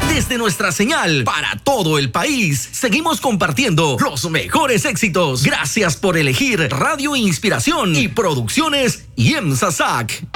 Desde nuestra señal para todo el país, seguimos compartiendo los mejores éxitos. Gracias por elegir Radio Inspiración y Producciones IEMSA SAC.